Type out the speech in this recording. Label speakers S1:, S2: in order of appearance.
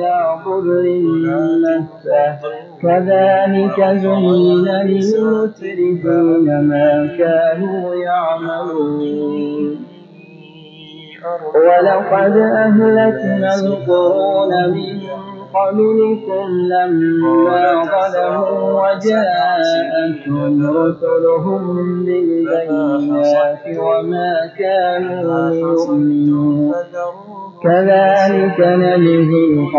S1: إلا ضر مسه كذلك زين للمسرفين ما كانوا يعملون ولقد أهلكنا القرون من قبلكم لما ظلموا وجاءتهم رسلهم بالبينات وما كانوا ليؤمنوا كذلك نجزي